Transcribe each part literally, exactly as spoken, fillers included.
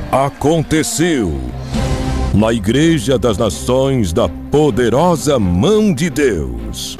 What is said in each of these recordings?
Aconteceu na Igreja das Nações da Poderosa Mão de Deus.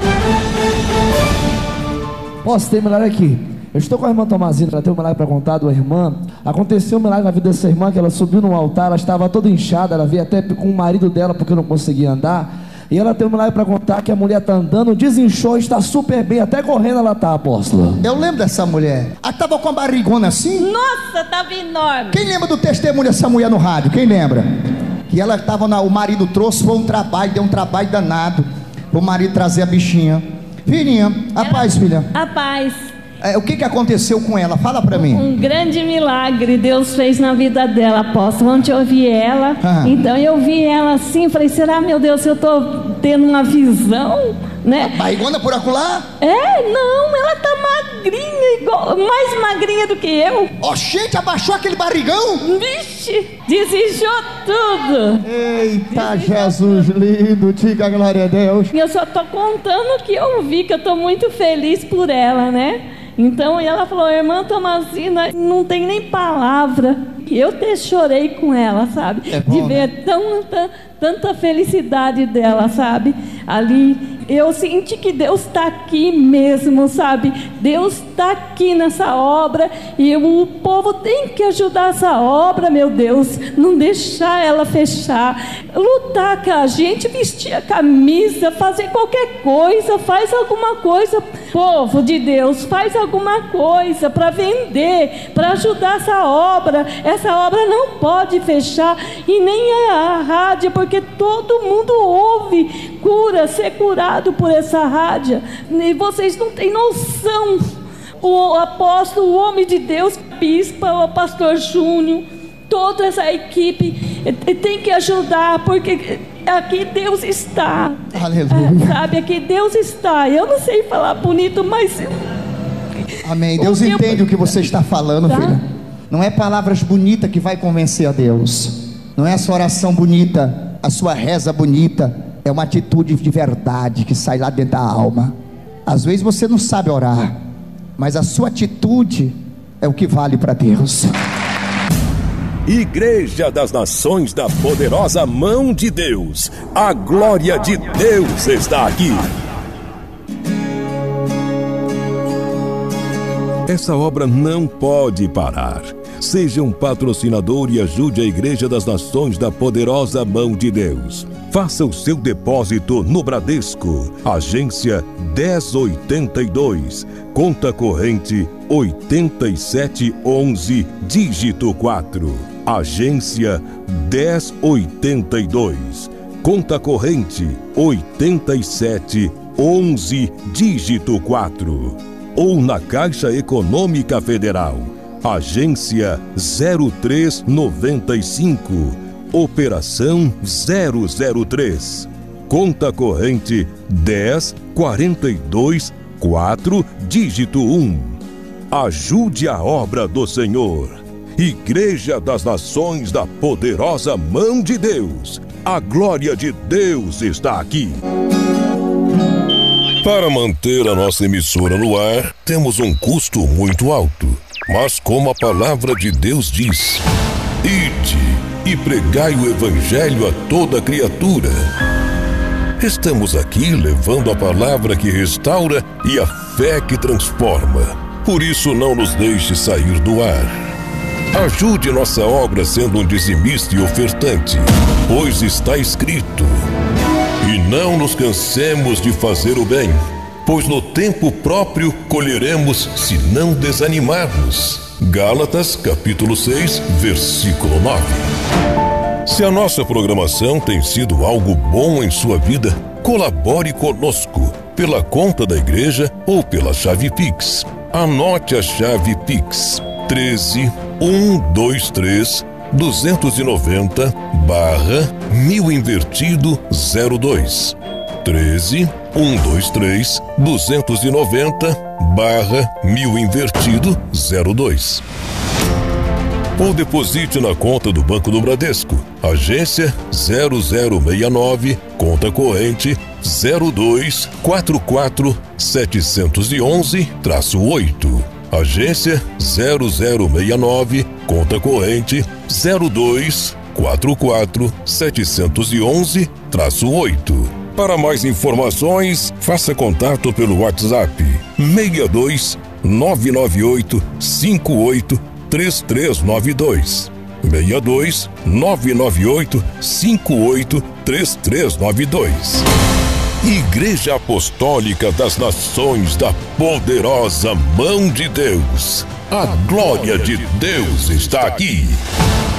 Posso ter um milagre aqui? Eu estou com a irmã Tomazina, ela tem um milagre para contar da irmã. Aconteceu um milagre na vida dessa irmã, que ela subiu num altar, ela estava toda inchada, ela veio até com o marido dela porque não conseguia andar. E ela tem um milagre para contar que a mulher está andando, desinchou, está super bem, até correndo ela está, apóstolo. Eu lembro dessa mulher. Ela estava com a barrigona assim? Nossa, estava enorme. Quem lembra do testemunho dessa mulher no rádio? Quem lembra? Que ela estava, na, o marido trouxe, foi um trabalho, deu um trabalho danado para o marido trazer a bichinha. Filhinha, a ela, paz, filha. A paz. É, o que, que aconteceu com ela? Fala pra mim. Um grande milagre Deus fez na vida dela, apóstolo. Ontem eu vi ela, ah. então eu vi ela assim, falei, será, meu Deus, se eu tô tendo uma visão, né? A barrigona por acolá? É, não, ela tá magrinha, igual, mais magrinha do que eu. Ó, oh, gente, abaixou aquele barrigão? Vixe, desinchou tudo. Eita, desinchou Jesus tudo. Lindo, diga a glória a Deus. Eu só tô contando que eu vi, que eu tô muito feliz por ela, né? Então ela falou, irmã Tomazina, não tem nem palavra. E eu até chorei com ela, sabe? É bom, de ver, né? tanta, tanta felicidade dela, sabe? Ali, eu senti que Deus está aqui mesmo, sabe? Deus está aqui nessa obra. E o povo tem que ajudar essa obra, meu Deus. Não deixar ela fechar. Lutar com a gente, vestir a camisa, fazer qualquer coisa. Faz alguma coisa, povo de Deus. Faz alguma coisa para vender, para ajudar essa obra. Essa obra não pode fechar. E nem a rádio, porque todo mundo ouve. Cura, ser curado por essa rádio. E vocês não têm noção. O apóstolo, o homem de Deus, bispa, o pastor Júnior, toda essa equipe tem que ajudar, porque aqui Deus está. Aleluia. Sabe, aqui Deus está. Eu não sei falar bonito, mas... Amém. Deus entende eu... o que você está falando, tá? Filha. Não é palavras bonitas que vai convencer a Deus. Não é a sua oração bonita, a sua reza bonita. É uma atitude de verdade que sai lá dentro da alma. Às vezes você não sabe orar, mas a sua atitude é o que vale para Deus. Igreja das Nações da Poderosa Mão de Deus. A glória de Deus está aqui. Essa obra não pode parar. Seja um patrocinador e ajude a Igreja das Nações da Poderosa Mão de Deus. Faça o seu depósito no Bradesco, agência dez oitenta e dois, conta corrente oitenta e sete onze, dígito quatro. Agência dez oitenta e dois, conta corrente oitenta e sete onze, dígito quatro. Ou na Caixa Econômica Federal, agência zero três noventa e cinco, operação zero zero três, conta corrente dez quarenta e dois quatro, dígito um. Ajude a obra do Senhor. Igreja das Nações da Poderosa Mão de Deus. A glória de Deus está aqui. Para manter a nossa emissora no ar, temos um custo muito alto. Mas como a palavra de Deus diz, ide e pregai o evangelho a toda criatura. Estamos aqui levando a palavra que restaura e a fé que transforma. Por isso não nos deixe sair do ar. Ajude nossa obra sendo um dizimista e ofertante, pois está escrito: e não nos cansemos de fazer o bem, pois no tempo próprio colheremos se não desanimarmos. Gálatas capítulo seis, versículo nove. Se a nossa programação tem sido algo bom em sua vida, colabore conosco pela conta da igreja ou pela chave Pix. Anote a chave Pix: treze, cento e vinte e três, duzentos e noventa, barra mil invertido zero dois. treze, cento e vinte e três, duzentos e noventa, barra mil invertido zero dois. Ou deposite na conta do Banco do Bradesco, agência zero zero seis nove, conta corrente zero dois quatro quatro sete um um, oito. Agência zero zero seis nove, conta corrente zero dois quatro quatro sete um um oito. Para mais informações, faça contato pelo WhatsApp seis dois nove nove oito cinco oito três três nove dois. seis dois nove nove oito cinco oito três três nove dois. Igreja Apostólica das Nações da Poderosa Mão de Deus. A glória de Deus está aqui.